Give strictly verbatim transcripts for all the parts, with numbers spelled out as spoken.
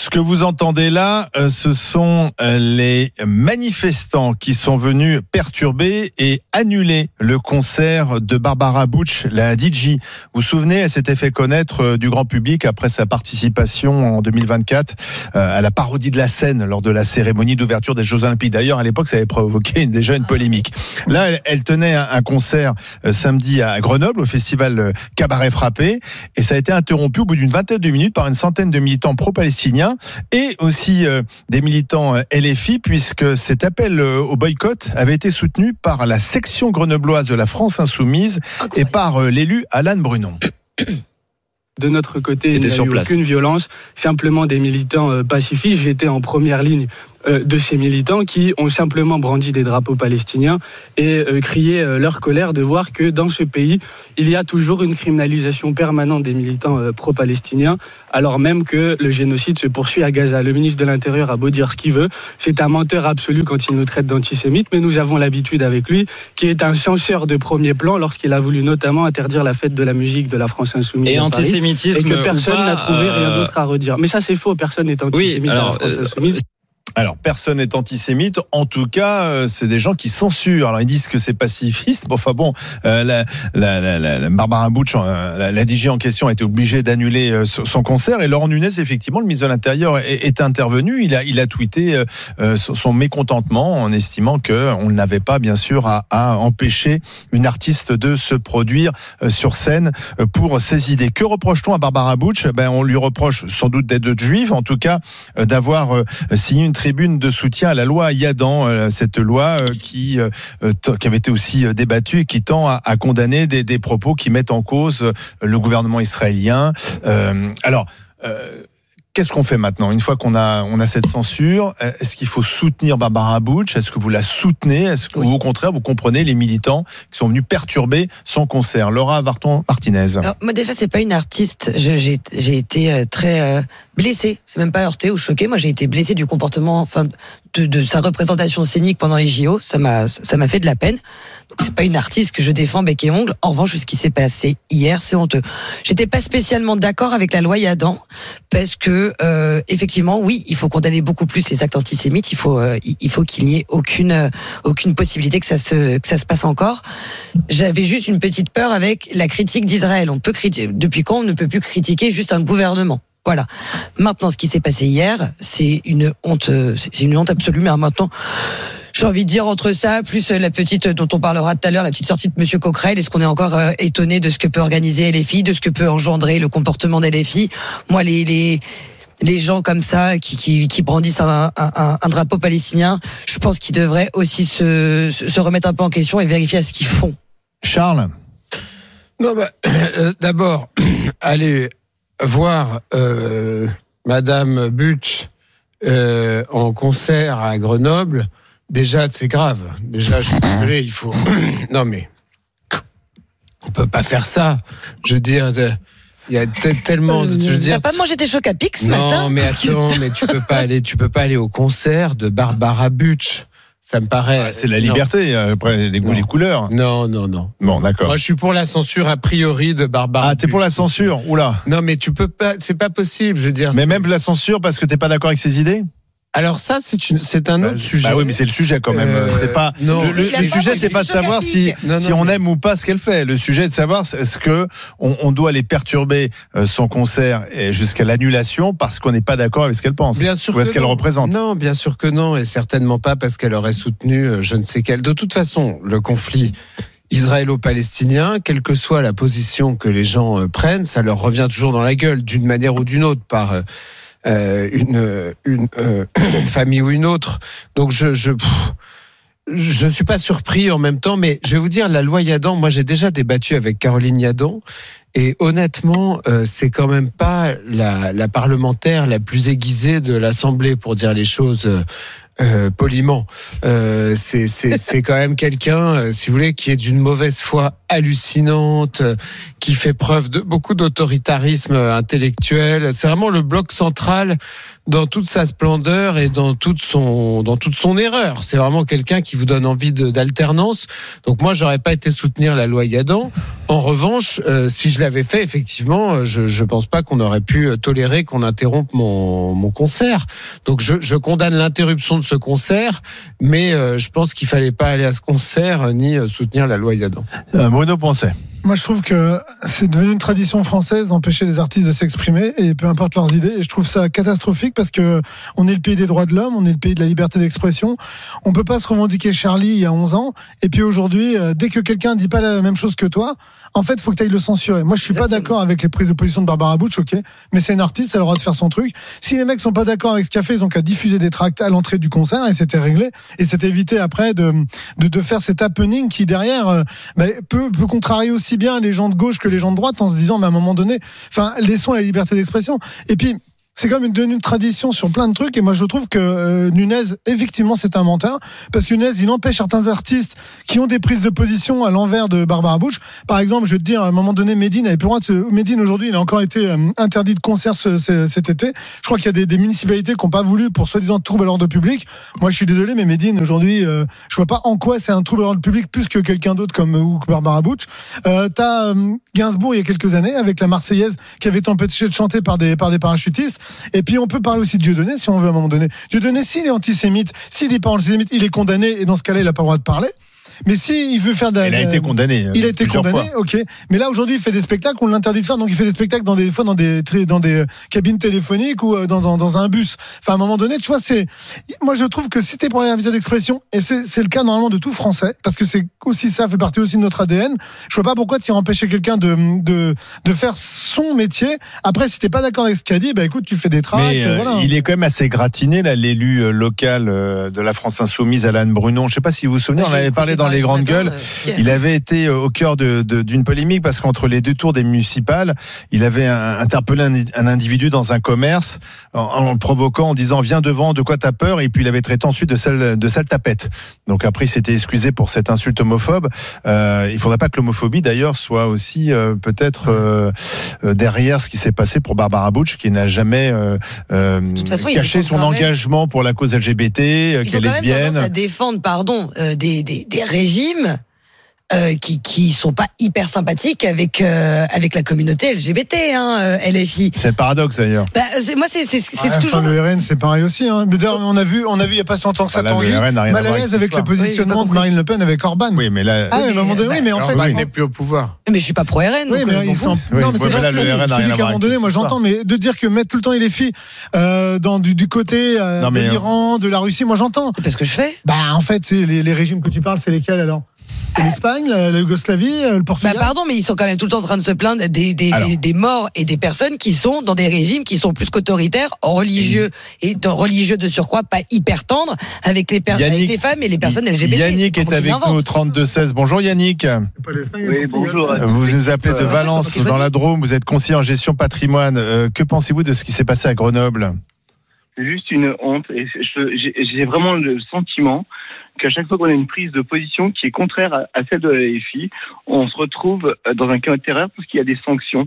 Ce que vous entendez là, ce sont les manifestants qui sont venus perturber et annuler le concert de Barbara Bush, la D J. Vous vous souvenez, elle s'était fait connaître du grand public après sa participation en deux mille vingt-quatre à la parodie de la scène lors de la cérémonie d'ouverture des Jeux Olympiques. D'ailleurs, à l'époque, ça avait provoqué déjà une polémique. Là, elle tenait un concert samedi à Grenoble, au festival Cabaret Frappé, et ça a été interrompu au bout d'une vingtaine de minutes par une centaine de militants pro-palestiniens et aussi euh, des militants euh, L F I, puisque cet appel euh, au boycott avait été soutenu par la section grenobloise de la France Insoumise et par euh, l'élu Alan Brunon. De notre côté, il n'y a eu place. Aucune violence, simplement des militants euh, pacifistes. J'étais en première ligne euh, de ces militants qui ont simplement brandi des drapeaux palestiniens et euh, crié euh, leur colère de voir que dans ce pays, il y a toujours une criminalisation permanente des militants euh, pro-palestiniens, alors même que le génocide se poursuit à Gaza. Le ministre de l'Intérieur a beau dire ce qu'il veut, c'est un menteur absolu quand il nous traite d'antisémites, mais nous avons l'habitude avec lui, qui est un censeur de premier plan lorsqu'il a voulu notamment interdire la fête de la musique de la France Insoumise. Et antisémitisme. Et que personne pas, n'a trouvé euh... rien d'autre à redire. Mais ça, c'est faux, personne n'est antisémite oui, alors, dans la France Insoumise. Euh... Alors, personne n'est antisémite. En tout cas, euh, c'est des gens qui censurent. Alors, ils disent que c'est pacifiste. Bon, enfin bon, euh, la, la, la, la, la Barbara Bush, euh, la, la D J en question, a été obligée d'annuler euh, son concert. Et Laurent Nunez, effectivement, le ministre de l'Intérieur, est, est intervenu. Il a, il a tweeté euh, son mécontentement en estimant qu'on n'avait pas, bien sûr, à, à empêcher une artiste de se produire euh, sur scène euh, pour ses idées. Que reproche-t-on à Barbara Bush ? Ben, on lui reproche sans doute d'être juive, en tout cas, euh, d'avoir euh, signé une tribune de soutien à la loi Yadan, cette loi qui, qui avait été aussi débattue et qui tend à, à condamner des, des propos qui mettent en cause le gouvernement israélien. Euh, alors, euh, qu'est-ce qu'on fait maintenant ? Une fois qu'on a, on a cette censure, est-ce qu'il faut soutenir Barbara Bush ? Est-ce que vous la soutenez ? Est-ce que, oui. Ou au contraire, vous comprenez les militants qui sont venus perturber son concert ? Laura Varton-Martinez. Alors, moi déjà, c'est pas une artiste. Je, j'ai, j'ai été très euh, blessée. C'est même pas heurtée ou choquée. Moi, j'ai été blessée du comportement, enfin, de, de sa représentation scénique pendant les J O. Ça m'a, ça m'a fait de la peine. Donc, c'est pas une artiste que je défends bec et ongle. En revanche, ce qui s'est passé hier, c'est honteux. J'étais pas spécialement d'accord avec la loi Yadan parce que Euh, effectivement, oui, il faut condamner beaucoup plus les actes antisémites. Il faut, euh, il faut qu'il n'y ait aucune, euh, aucune possibilité que ça se, que ça se passe encore. J'avais juste une petite peur avec la critique d'Israël. On peut critiquer. Depuis quand on ne peut plus critiquer juste un gouvernement ? Voilà. Maintenant, ce qui s'est passé hier, c'est une honte, c'est une honte absolue. Mais maintenant, j'ai envie de dire entre ça, plus la petite dont on parlera tout à l'heure, la petite sortie de Monsieur Coquerel, est-ce qu'on est encore euh, étonné de ce que peut organiser L F I, de ce que peut engendrer le comportement d'L F I ? Moi, les, les Les gens comme ça qui, qui, qui brandissent un, un, un drapeau palestinien, je pense qu'ils devraient aussi se, se remettre un peu en question et vérifier à ce qu'ils font. Charles ? Non, bah, euh, d'abord, allez voir euh, Madame Bush euh, en concert à Grenoble. Déjà, c'est grave. Déjà, je suis désolé, il faut. Non, mais on peut pas faire ça. Je veux dire. De... Il y a t- tellement, euh, je veux dire. T'as pas mangé tes chocs à pic ce non, matin ? Non, mais attends, mais tu peux pas aller, tu peux pas aller au concert de Barbara Bush. Ça me paraît. Ah, c'est la liberté, non. Après les goûts, les couleurs. Non, non, non. Bon, d'accord. Moi, je suis pour la censure a priori de Barbara. Ah, t'es Bush. pour la censure ? Oula. Non, mais tu peux pas, c'est pas possible, je veux dire. Mais même la censure parce que t'es pas d'accord avec ses idées ? Alors ça, c'est une, c'est un autre bah, sujet. Bah oui, mais c'est le sujet quand même. Euh, c'est pas. Non. Le, le, le sujet, c'est pas de savoir si non, non, si on mais... aime ou pas ce qu'elle fait. Le sujet est de savoir est-ce que on, on doit aller perturber son concert jusqu'à l'annulation parce qu'on n'est pas d'accord avec ce qu'elle pense. Bien sûr. Ou est-ce qu'elle non. représente ? Non, bien sûr que non, et certainement pas parce qu'elle aurait soutenu je ne sais quelle. De toute façon, le conflit israélo-palestinien, quelle que soit la position que les gens prennent, ça leur revient toujours dans la gueule d'une manière ou d'une autre par. Euh, une une euh, famille ou une autre. Donc je je pff, je suis pas surpris en même temps, mais je vais vous dire la loi Yadan. Moi, j'ai déjà débattu avec Caroline Yadan et honnêtement, euh, c'est quand même pas la la parlementaire la plus aiguisée de l'Assemblée pour dire les choses. euh, poliment. Euh, c'est, c'est, c'est quand même quelqu'un, euh, si vous voulez, qui est d'une mauvaise foi hallucinante, euh, qui fait preuve de beaucoup d'autoritarisme intellectuel. C'est vraiment le bloc central dans toute sa splendeur et dans toute son dans toute son erreur. C'est vraiment quelqu'un qui vous donne envie de, d'alternance. Donc moi, j'aurais pas été soutenir la loi Yadan. En revanche, euh, si je l'avais fait, effectivement, je je pense pas qu'on aurait pu tolérer qu'on interrompe mon mon concert. Donc je je condamne l'interruption de ce concert, mais euh, je pense qu'il fallait pas aller à ce concert ni soutenir la loi Yadan. Euh, Bruno Poncet. Moi, je trouve que c'est devenu une tradition française d'empêcher les artistes de s'exprimer, et peu importe leurs idées. Et je trouve ça catastrophique parce que on est le pays des droits de l'homme, on est le pays de la liberté d'expression. On peut pas se revendiquer Charlie il y a onze ans, et puis aujourd'hui, dès que quelqu'un dit pas la même chose que toi, en fait, faut que tu ailles le censurer. Moi, je suis Exactement. pas d'accord avec les prises de position de Barbara Butch, ok, mais c'est une artiste, elle a le droit de faire son truc. Si les mecs sont pas d'accord avec ce qu'elle fait, ils ont qu'à diffuser des tracts à l'entrée du concert, et c'était réglé. Et c'était évité après de, de, de faire cet happening qui derrière euh, bah, peut, peut contrarier aussi bien les gens de gauche que les gens de droite, en se disant, mais à un moment donné, enfin, laissons la liberté d'expression. Et puis, c'est comme une, une tradition sur plein de trucs, et moi je trouve que euh, Nunez, effectivement, c'est un menteur, parce que Nunez, il empêche certains artistes qui ont des prises de position à l'envers de Barbara Butch. Par exemple, je vais te dire, à un moment donné, Medine avait plus le droit de se... Medine, aujourd'hui, il a encore été euh, interdit de concert ce, ce, cet été. Je crois qu'il y a des, des municipalités qui n'ont pas voulu pour soi-disant trouble à l'ordre public. Moi, je suis désolé, mais Medine, aujourd'hui, euh, je vois pas en quoi c'est un trouble à l'ordre public plus que quelqu'un d'autre comme ou que Barbara Butch. Euh, t'as euh, Gainsbourg, il y a quelques années, avec la Marseillaise, qui avait été empêché de chanter par des, par des parachutistes. Et puis on peut parler aussi de Dieudonné, si on veut, à un moment donné. Dieudonné, s'il est antisémite, s'il dit pas antisémite, il est condamné, et dans ce cas-là, il n'a pas le droit de parler. Mais si il veut faire de la, il a été condamné. Il a été condamné, fois. ok. Mais là aujourd'hui, il fait des spectacles, on l'interdit de faire, donc il fait des spectacles dans des fois dans des dans des cabines téléphoniques ou dans dans, dans un bus. Enfin, à un moment donné, tu vois, c'est. Moi, je trouve que si t'es pour la liberté d'expression, et c'est c'est le cas normalement de tout Français, parce que c'est aussi ça fait partie aussi de notre A D N. Je vois pas pourquoi tu empêcher quelqu'un de de de faire son métier. Après, si t'es pas d'accord avec ce qu'il a dit, bah écoute, tu fais des tracts. Mais euh, voilà. Il est quand même assez gratiné là, l'élu local de la France Insoumise, Alain Brunon. Je sais pas si vous vous souvenez, on avait parlé dans les grandes gueules. Euh, il avait été au cœur de, de, d'une polémique parce qu'entre les deux tours des municipales, il avait un, interpellé un, un individu dans un commerce en, en le provoquant, en disant viens devant, de quoi t'as peur, et puis il avait traité ensuite de sale, de sale tapette. Donc après il s'était excusé pour cette insulte homophobe. Euh, il faudrait pas que l'homophobie d'ailleurs soit aussi euh, peut-être euh, derrière ce qui s'est passé pour Barbara Butch, qui n'a jamais euh, euh, façon, caché son engagement pour la cause L G B T, euh, qui est lesbienne. Ils ont quand même tendance à défendre, pardon, euh, des, des, des régimes Euh, qui qui sont pas hyper sympathiques avec euh, avec la communauté L G B T, hein, L F I. C'est le paradoxe d'ailleurs. Bah, c'est, moi c'est c'est, c'est ah, toujours. Enfin, le R N c'est pareil aussi. Hein. Mais d'ailleurs on a vu on a vu il y a pas si longtemps que ça ah, Tanguy mal à l'aise avec le positionnement oui, de Marine Le Pen avec Orban. Oui mais là. Ah mais, mais à un moment donné bah, oui mais en fait il n'est plus au pouvoir. Mais je suis pas pro R N. Oui mais ils sont. Oui, non mais ouais, c'est là le R N a rien à voir. À un moment donné moi j'entends mais de dire que mettre tout le temps les filles euh, dans du du côté euh, non, de l'Iran, de la Russie, moi j'entends. C'est parce que je fais. Bah en fait c'est les les régimes que tu parles c'est lesquels alors? L'Espagne, la, la Yougoslavie, le Portugal. Bah pardon, mais ils sont quand même tout le temps en train de se plaindre des, des, des, des morts et des personnes qui sont dans des régimes qui sont plus qu'autoritaires, religieux et de, religieux de surcroît, pas hyper tendres avec les, per- Yannick, avec les femmes et les personnes L G B T. Yannick est, est avec nous au trente-deux seize. Bonjour Yannick. Oui, bonjour. Vous nous appelez de Valence, dans la Drôme. Vous êtes conseiller en gestion patrimoine. Euh, que pensez-vous de ce qui s'est passé à Grenoble? C'est juste une honte et je, j'ai, j'ai vraiment le sentiment qu'à chaque fois qu'on a une prise de position qui est contraire à, à celle de la L F I, on se retrouve dans un cas de terreur parce qu'il y a des sanctions.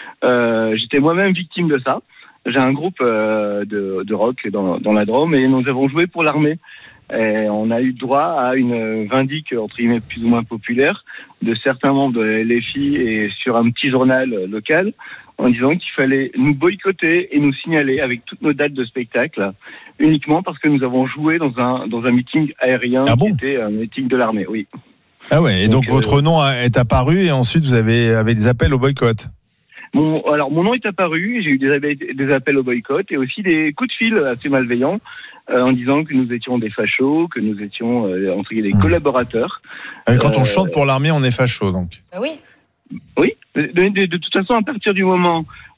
Euh, j'étais moi-même victime de ça. J'ai un groupe euh, de, de rock dans, dans la Drôme et nous avons joué pour l'armée. Et on a eu droit à une vindique, entre guillemets, plus ou moins populaire de certains membres de la L F I et sur un petit journal local, en disant qu'il fallait nous boycotter et nous signaler avec toutes nos dates de spectacle, uniquement parce que nous avons joué dans un dans un meeting aérien ah bon qui était un meeting de l'armée, oui. Ah ouais, et donc, donc votre euh, nom est apparu et ensuite vous avez, avez des appels au boycott. Mon, alors mon nom est apparu, j'ai eu des, des appels au boycott et aussi des coups de fil assez malveillants euh, en disant que nous étions des fachos, que nous étions euh, entre guillemets des mmh. collaborateurs. Et quand euh, on chante pour l'armée, on est facho donc. Ah oui. Oui, de, de, de, de toute façon, à partir du moment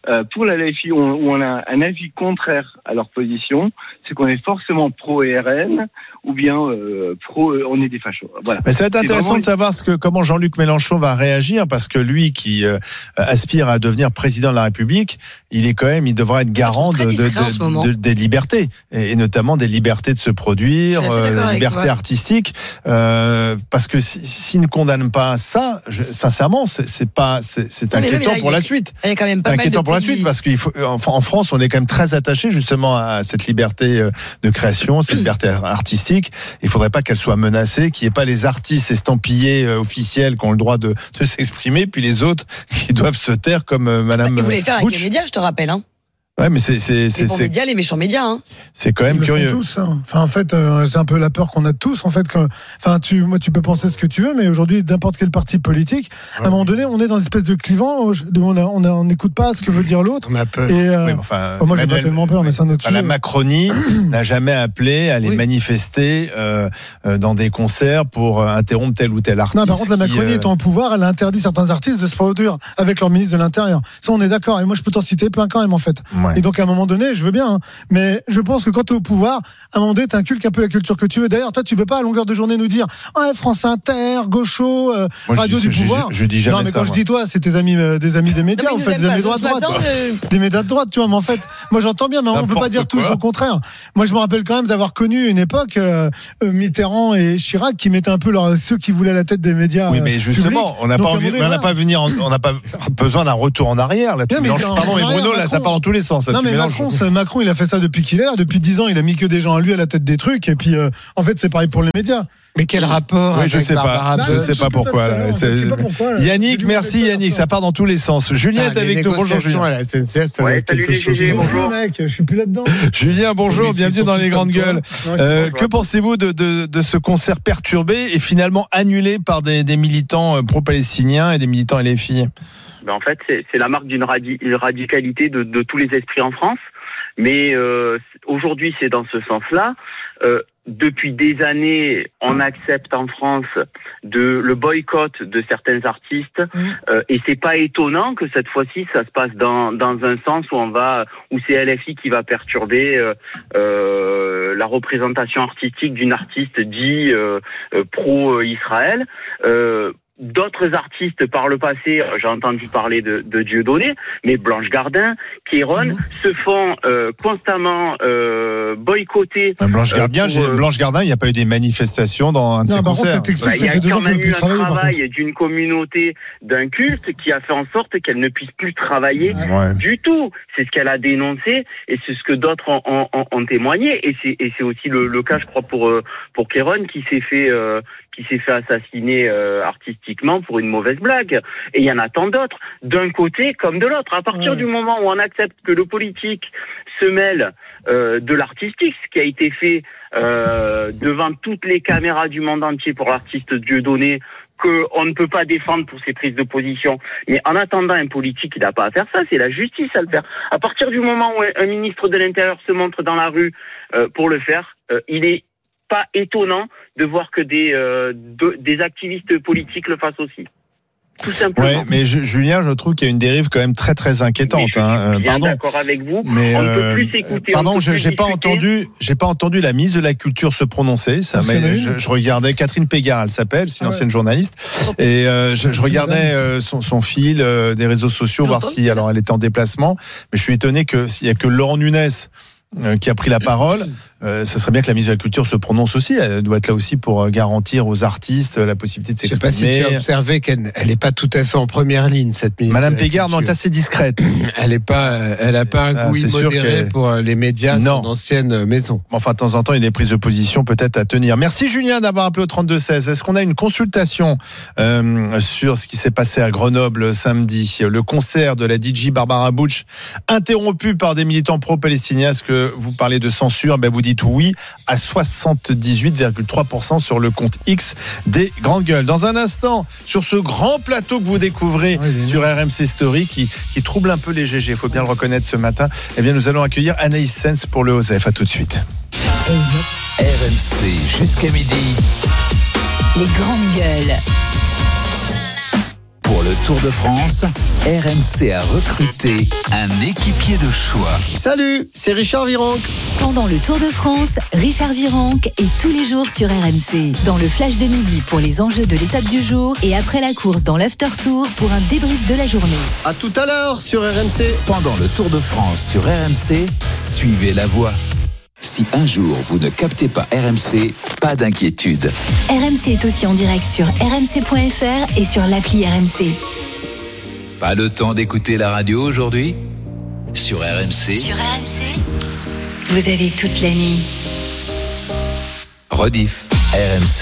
euh, pour la L F I où on, où on a un avis contraire à leur position, c'est qu'on est forcément pro-R N ou bien euh, pro, on est des fachos. Voilà. Mais ça va être intéressant vraiment... de savoir ce que, comment Jean-Luc Mélenchon va réagir, parce que lui qui euh, aspire à devenir président de la République, il est quand même, il devra être garant de, de, de, de, des libertés, et, et notamment des libertés de se produire, euh, des libertés artistiques, euh, parce que s'il si, ne condamne pas ça, je, sincèrement, c'est, c'est pas, c'est, c'est inquiétant là, pour la suite. C'est quand même pas inquiétant pour la suite, parce qu'il faut, en France, on est quand même très attaché justement à cette liberté de création, cette liberté artistique. Il faudrait pas qu'elle soit menacée, qu'il n'y ait pas les artistes estampillés euh, officiels qui ont le droit de, de s'exprimer, puis les autres qui doivent se taire comme euh, Madame. Vous voulez faire avec les médias, je te rappelle, hein. Ouais, mais c'est c'est c'est les bons médias, les méchants médias. Hein. C'est quand même Ils curieux. Le font tous, hein. Enfin, en fait, euh, c'est un peu la peur qu'on a tous. En fait, que, enfin, tu, moi, tu peux penser ce que tu veux, mais aujourd'hui, n'importe quel parti politique, ouais. à un moment donné, on est dans une espèce de clivant où on a, on a, on n'écoute pas ce que veut dire l'autre. On a peur. Et euh, oui, enfin, enfin, moi, j'ai pas tellement peur, mais c'est un autre sujet. La Macronie n'a jamais appelé à aller oui. manifester euh, dans des concerts pour interrompre tel ou tel artiste. Non, par contre, la Macronie qui, euh... étant au pouvoir, elle a interdit certains artistes de se produire avec leur ministre de l'Intérieur. Ça, on est d'accord. Et moi, je peux t'en citer plein quand même, en fait. Ouais. Et donc, à un moment donné, je veux bien, hein. Mais je pense que quand tu es au pouvoir, à un moment donné, tu inculques un peu la culture que tu veux. D'ailleurs, toi, tu peux pas à longueur de journée nous dire ah, France Inter, Gaucho, euh, moi, Radio dis, du je, pouvoir. Je, je dis jamais ça. Non, mais ça, quand moi. je dis toi, c'est tes amis, euh, des amis des médias, non, en fait, des amis de droite, droite. Euh... Des médias de droite, tu vois. Mais en fait, moi, j'entends bien, mais on peut pas dire tous au contraire. Moi, je me rappelle quand même d'avoir connu une époque, euh, Mitterrand et Chirac qui mettaient un peu leur, ceux qui voulaient la tête des médias. Oui, mais justement, on n'a pas envie, on n'a pas venir, on n'a pas besoin d'un retour en arrière, là. Tu mélanges, pardon, mais Bruno, là, ça part dans tous les sens. Non, mais Macron, Macron, il a fait ça depuis qu'il est là. Depuis dix ans, il a mis que des gens à lui à la tête des trucs. Et puis, euh, en fait, c'est pareil pour les médias. Mais quel rapport? Oui, je sais pas. Je sais pas pourquoi. Yannick, merci Yannick. Ça part dans tous les sens. Julien est avec nous. Bonjour Julien. À la S N C F, ça ouais, salut les G G, bonjour. Mec, je suis plus là-dedans. Julien, bonjour. Bienvenue dans les grandes gueules. Euh, que pensez-vous de, de, de ce concert perturbé et finalement annulé par des, des militants pro-palestiniens et des militants L F I? Ben en fait, c'est, c'est la marque d'une radi- radicalité de, de tous les esprits en France. Mais euh, aujourd'hui, c'est dans ce sens-là. Euh, depuis des années, on accepte en France de le boycott de certains artistes, mmh. euh, et c'est pas étonnant que cette fois-ci, ça se passe dans dans un sens où on va, où c'est L F I qui va perturber euh, euh, la représentation artistique d'une artiste dit euh, euh, pro-Israël. Euh, D'autres artistes par le passé, j'ai entendu parler de, de Dieudonné, mais Blanche Gardin, Kéron, mmh. se font euh, constamment euh, boycotter. Blanche Gardin, euh, pour, Blanche Gardin, il n'y a pas eu des manifestations dans un de non, ses concerts. Contre, bah, il y a quand même eu un travail d'une communauté, d'un culte, qui a fait en sorte qu'elle ne puisse plus travailler ouais. du tout. C'est ce qu'elle a dénoncé, et c'est ce que d'autres ont, ont, ont témoigné. Et c'est, et c'est aussi le, le cas, je crois, pour pour Kéron, qui s'est fait euh, qui s'est fait assassiner euh, artistiquement pour une mauvaise blague. Et il y en a tant d'autres, d'un côté comme de l'autre. À partir ouais. du moment où on accepte que le politique se mêle euh, de l'artistique, ce qui a été fait euh, devant toutes les caméras du monde entier pour l'artiste Dieudonné, qu'on ne peut pas défendre pour ses prises de position. Mais en attendant, un politique, il n'a pas à faire ça, c'est la justice à le faire. À partir du moment où un ministre de l'Intérieur se montre dans la rue euh, pour le faire, euh, il est pas étonnant de voir que des, euh, de, des activistes politiques le fassent aussi. Tout simplement. Ouais, mais je, Julien, je trouve qu'il y a une dérive quand même très très inquiétante. Mais je suis hein. bien pardon. d'accord avec vous. Mais on ne euh, peut plus s'écouter. Pardon, je, j'ai discuter. pas entendu, j'ai pas entendu la ministre de la Culture se prononcer. Ça, mais je, je regardais Catherine Pégard, elle s'appelle, c'est une ah ouais. ancienne journaliste, et euh, je, je regardais euh, son, son fil euh, des réseaux sociaux, voir si, alors elle était en déplacement, mais je suis étonné que s'il y a que Laurent Nunez euh, qui a pris la parole. Euh, ça serait bien que la ministre de la Culture se prononce aussi. Elle doit être là aussi pour garantir aux artistes la possibilité de s'exprimer. Je sais pas si tu as observé qu'elle n'est pas tout à fait en première ligne, cette ministre. Madame Pégard, non, elle est assez discrète. Elle n'est pas, elle a pas un ah, goût immodéré pour les médias, non. Son ancienne maison. Enfin, de temps en temps, il y a des prises de position peut-être à tenir. Merci Julien d'avoir appelé au trente-deux seize. Est-ce qu'on a une consultation euh, sur ce qui s'est passé à Grenoble samedi? Le concert de la D J Barbara Bush interrompu par des militants pro-palestiniens. Est-ce que vous parlez de censure? Ben, vous dites oui à soixante-dix-huit virgule trois pour cent sur le compte X des Grandes Gueules. Dans un instant, sur ce grand plateau que vous découvrez oui, sur R M C Story qui, qui trouble un peu les G G, il faut bien le reconnaître ce matin, eh bien nous allons accueillir Anaïs Sens pour le Osef. À tout de suite. R M C jusqu'à midi. Les Grandes Gueules. Pour Pour le Tour de France, R M C a recruté un équipier de choix. Salut, c'est Richard Virenque. Pendant le Tour de France, Richard Virenque est tous les jours sur R M C. Dans le flash de midi pour les enjeux de l'étape du jour et après la course dans l'after tour pour un débrief de la journée. À tout à l'heure sur R M C. Pendant le Tour de France sur R M C, suivez la voie. Si un jour vous ne captez pas R M C, pas d'inquiétude. R M C est aussi en direct sur r m c point f r et sur l'appli R M C. Pas le temps d'écouter la radio aujourd'hui ? Sur R M C. Sur R M C, vous avez toute la nuit. Rediff, R M C.